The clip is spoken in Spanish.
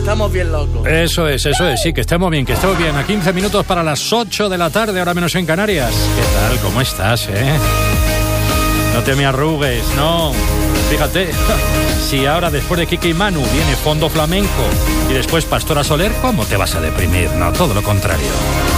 estamos bien locos. Eso es, sí, que estemos bien. A 15 minutos para las 8 de la tarde, ahora menos en Canarias. ¿Qué tal? ¿Cómo estás, No te me arrugues, no. Fíjate, si ahora después de Kike y Manu viene Fondo Flamenco y después Pastora Soler, ¿cómo te vas a deprimir? No, todo lo contrario.